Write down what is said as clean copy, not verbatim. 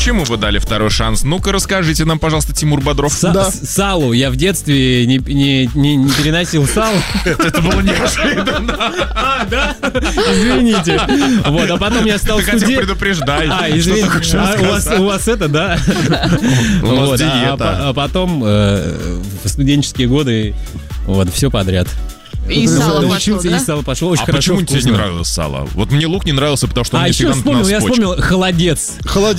Почему вы дали второй шанс? Ну-ка, расскажите нам, пожалуйста, Тимур Бодров. Салу. Я в детстве не переносил сало. Это было неожиданно. Да? Извините. Вот, а потом я стал студентом. Ты хотел предупреждай. Извините. У вас это, да? У нас диета. А потом в студенческие годы вот все подряд. И сало пошло, да? И сало пошло, очень а хорошо. Почему тебе не нравилось сало? Вот мне лук не нравился, потому что он мне всегда на спичке. Я вспомнил, холодец.